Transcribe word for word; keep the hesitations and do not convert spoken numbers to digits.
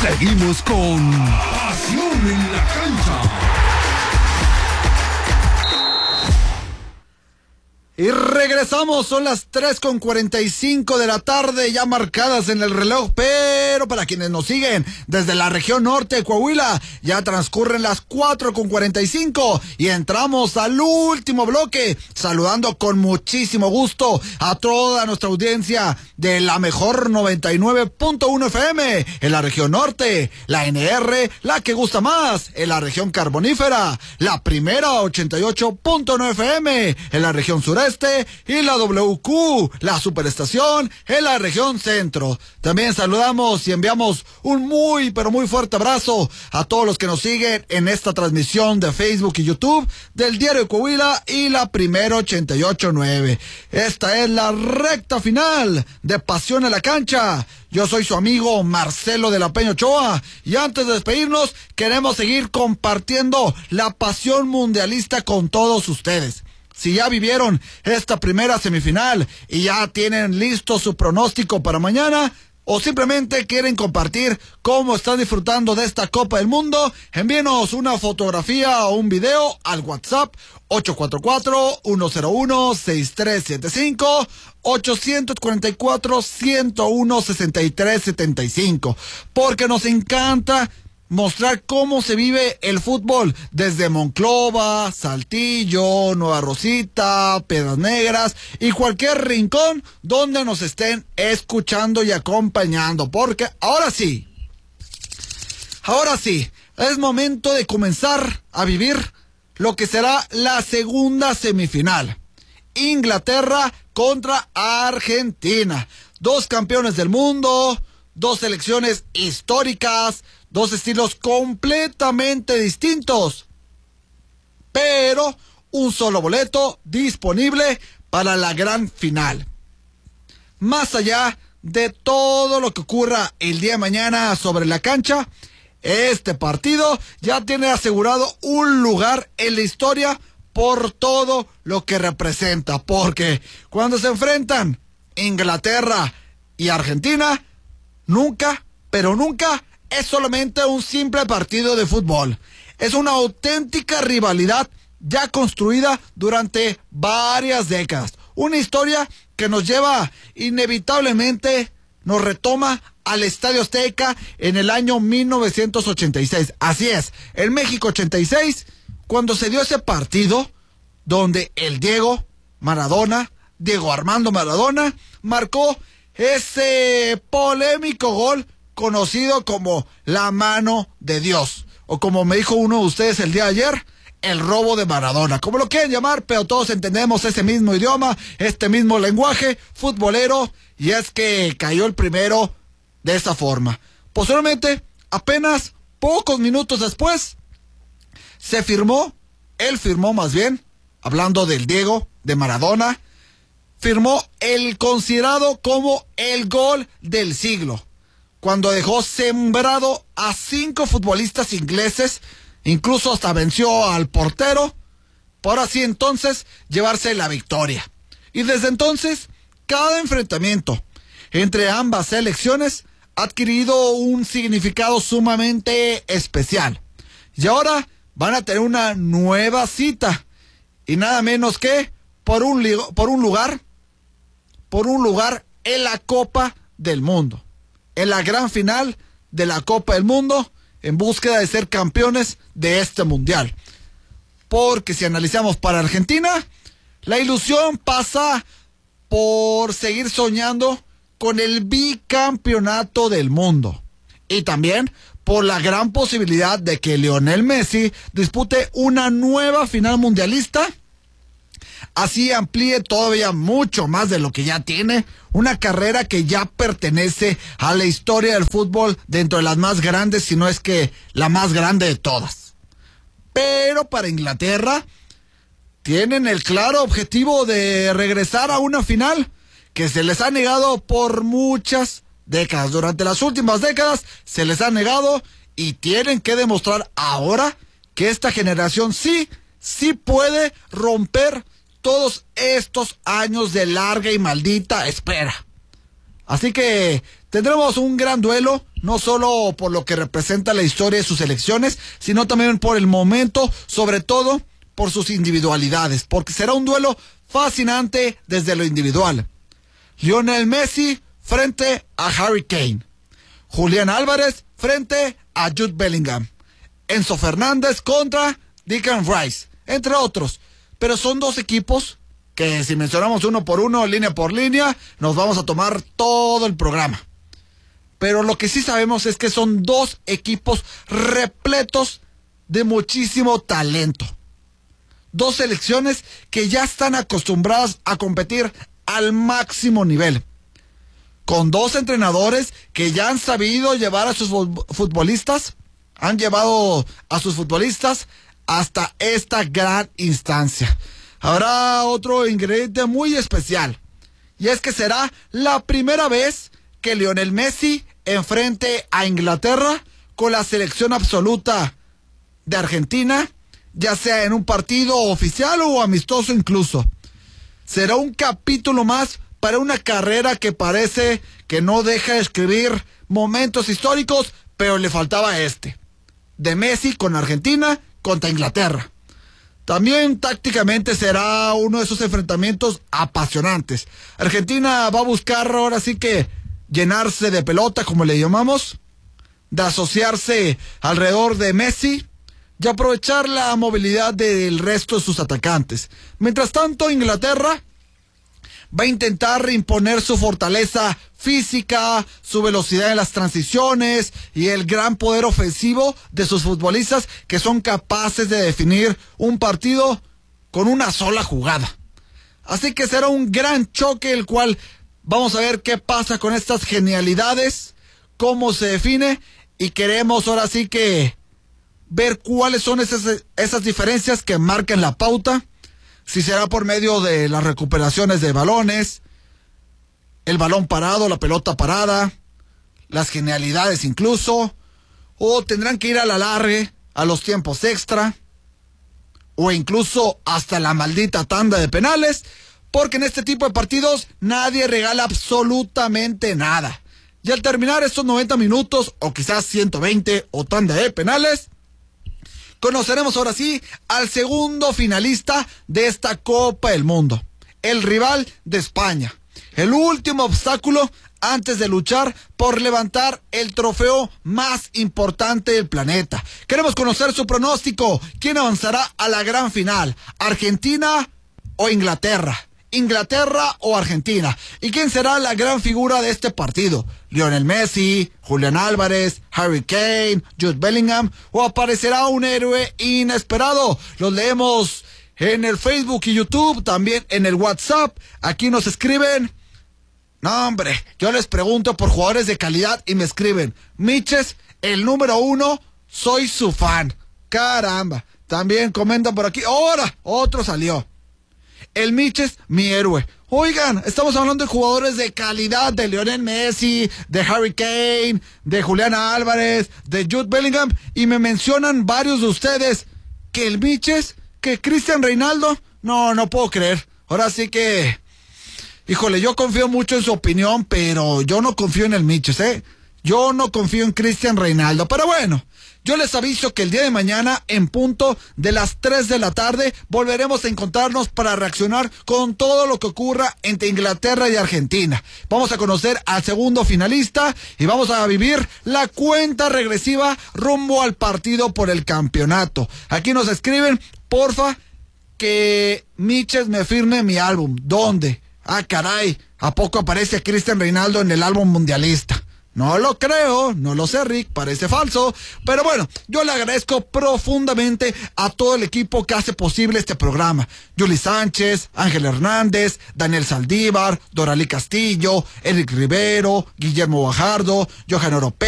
Seguimos con Pasión en la Cancha. Y regresamos, son las tres con cuarenta y cinco de la tarde, ya marcadas en el reloj, pero para quienes nos siguen desde la región norte de Coahuila, ya transcurren las cuatro con cuarenta y cinco y entramos al último bloque, saludando con muchísimo gusto a toda nuestra audiencia de la mejor noventa y nueve punto uno F M en la región norte, la N R, la que gusta más, en la región carbonífera, la primera ochenta y ocho punto nueve F M en la región sureste, y la W Q, la superestación, en la región centro. También saludamos y enviamos un muy pero muy fuerte abrazo a todos los que nos siguen en esta transmisión de Facebook y YouTube del Diario de Coahuila y la primera ochenta y ocho punto nueve. Esta es la recta final de Pasión en la Cancha. Yo soy su amigo Marcelo de la Peña Ochoa y antes de despedirnos queremos seguir compartiendo la pasión mundialista con todos ustedes. Si ya vivieron esta primera semifinal y ya tienen listo su pronóstico para mañana, o simplemente quieren compartir cómo están disfrutando de esta Copa del Mundo, envíenos una fotografía o un video al WhatsApp ocho cuatro cuatro, uno cero uno, seis tres siete cinco, ocho cuatro cuatro, uno cero uno, seis tres siete cinco, porque nos encanta mostrar cómo se vive el fútbol desde Monclova, Saltillo, Nueva Rosita, Piedras Negras y cualquier rincón donde nos estén escuchando y acompañando, porque ahora sí, ahora sí, es momento de comenzar a vivir lo que será la segunda semifinal. Inglaterra contra Argentina, dos campeones del mundo, dos selecciones históricas, dos estilos completamente distintos, pero un solo boleto disponible para la gran final. Más allá de todo lo que ocurra el día de mañana sobre la cancha, este partido ya tiene asegurado un lugar en la historia por todo lo que representa, porque cuando se enfrentan Inglaterra y Argentina, nunca, pero nunca es solamente un simple partido de fútbol. Es una auténtica rivalidad ya construida durante varias décadas. Una historia que nos lleva inevitablemente, nos retoma al Estadio Azteca en el año mil novecientos ochenta y seis. Así es, en México ochenta y seis, cuando se dio ese partido donde el Diego Maradona, Diego Armando Maradona, marcó ese polémico gol conocido como la mano de Dios, o como me dijo uno de ustedes el día de ayer, el robo de Maradona, como lo quieren llamar, pero todos entendemos ese mismo idioma, este mismo lenguaje futbolero, y es que cayó el primero de esa forma. Posteriormente, apenas pocos minutos después, se firmó, él firmó más bien, hablando del Diego, de Maradona, firmó el considerado como el gol del siglo, cuando dejó sembrado a cinco futbolistas ingleses, incluso hasta venció al portero, por así entonces llevarse la victoria. Y desde entonces, cada enfrentamiento entre ambas selecciones ha adquirido un significado sumamente especial. Y ahora van a tener una nueva cita, y nada menos que por un, por un lugar, por un lugar en la Copa del Mundo, en la gran final de la Copa del Mundo, en búsqueda de ser campeones de este mundial. Porque si analizamos para Argentina, la ilusión pasa por seguir soñando con el bicampeonato del mundo, y también por la gran posibilidad de que Lionel Messi dispute una nueva final mundialista, así amplíe todavía mucho más de lo que ya tiene, una carrera que ya pertenece a la historia del fútbol dentro de las más grandes, si no es que la más grande de todas. Pero para Inglaterra tienen el claro objetivo de regresar a una final que se les ha negado por muchas décadas. Durante las últimas décadas se les ha negado, y tienen que demostrar ahora que esta generación sí, sí puede romper todos estos años de larga y maldita espera. Así que Tendremos un gran duelo, no solo por lo que representa la historia de sus selecciones, sino también por el momento, sobre todo por sus individualidades, porque será un duelo fascinante desde lo individual. Lionel Messi frente a Harry Kane. Julián Álvarez frente a Jude Bellingham. Enzo Fernández contra Declan Rice, entre otros. Pero son dos equipos que, si mencionamos uno por uno, línea por línea, nos vamos a tomar todo el programa. Pero lo que sí sabemos es que son dos equipos repletos de muchísimo talento. Dos selecciones que ya están acostumbradas a competir al máximo nivel. Con dos entrenadores que ya han sabido llevar a sus futbolistas, han llevado a sus futbolistas hasta esta gran instancia. Habrá otro ingrediente muy especial, y es que será la primera vez que Lionel Messi enfrente a Inglaterra con la selección absoluta de Argentina, ya sea en un partido oficial o amistoso incluso. Será un capítulo más para una carrera que parece que no deja de escribir momentos históricos, pero le faltaba este, de Messi con Argentina contra Inglaterra. También tácticamente será uno de esos enfrentamientos apasionantes. Argentina va a buscar ahora sí que llenarse de pelota, como le llamamos, de asociarse alrededor de Messi y aprovechar la movilidad del resto de sus atacantes. Mientras tanto, Inglaterra va a intentar imponer su fortaleza física, su velocidad en las transiciones y el gran poder ofensivo de sus futbolistas, que son capaces de definir un partido con una sola jugada. Así que será un gran choque, el cual vamos a ver qué pasa con estas genialidades, cómo se define, y queremos ahora sí que ver cuáles son esas, esas diferencias que marcan la pauta. Si será por medio de las recuperaciones de balones, el balón parado, la pelota parada, las genialidades incluso, o tendrán que ir a la largue, a los tiempos extra, o incluso hasta la maldita tanda de penales, porque en este tipo de partidos nadie regala absolutamente nada. Y al terminar estos noventa minutos, o quizás ciento veinte, o tanda de penales, conoceremos ahora sí al segundo finalista de esta Copa del Mundo, el rival de España, el último obstáculo antes de luchar por levantar el trofeo más importante del planeta. Queremos conocer su pronóstico. ¿Quién avanzará a la gran final? ¿Argentina o Inglaterra? ¿Inglaterra o Argentina? ¿Y quién será la gran figura de este partido? ¿Lionel Messi, Julián Álvarez, Harry Kane, Jude Bellingham, o aparecerá un héroe inesperado? Los leemos en el Facebook y YouTube, también en el WhatsApp. Aquí nos escriben. No, hombre, yo les pregunto por jugadores de calidad y me escriben: Miches, el número uno, soy su fan. Caramba. También comentan por aquí. Ahora, otro salió. El Miches, mi héroe. Oigan, estamos hablando de jugadores de calidad, de Lionel Messi, de Harry Kane, de Julián Álvarez, de Jude Bellingham, y me mencionan varios de ustedes que el Miches, que Cristian Reinaldo. No, no puedo creer. Ahora sí que, híjole, yo confío mucho en su opinión, pero yo no confío en el Miches, ¿eh? Yo no confío en Cristian Reinaldo, pero bueno. Yo les aviso que el día de mañana, en punto de las tres de la tarde, volveremos a encontrarnos para reaccionar con todo lo que ocurra entre Inglaterra y Argentina. Vamos a conocer al segundo finalista y vamos a vivir la cuenta regresiva rumbo al partido por el campeonato. Aquí nos escriben, porfa, que Miches me firme mi álbum. ¿Dónde? Ah, caray, ¿a poco aparece Cristian Reinaldo en el álbum mundialista? No lo creo, no lo sé, Rick, parece falso. Pero bueno, yo le agradezco profundamente a todo el equipo que hace posible este programa. Yuli Sánchez, Ángel Hernández, Daniel Saldívar, Doralí Castillo, Eric Rivero, Guillermo Bajardo, Johan Oropé.